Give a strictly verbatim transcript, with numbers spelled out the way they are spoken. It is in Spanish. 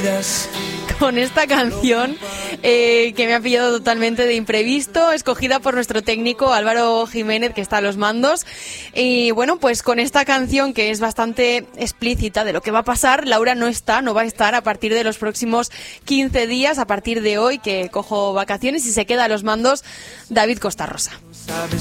con esta canción eh, que me ha pillado totalmente de imprevisto, escogida por nuestro técnico Álvaro Jiménez, que está a los mandos. Y bueno, pues con esta canción, que es bastante explícita de lo que va a pasar, Laura no está, no va a estar a partir de los próximos quince días, a partir de hoy que cojo vacaciones, y se queda a los mandos David Costa Rosa.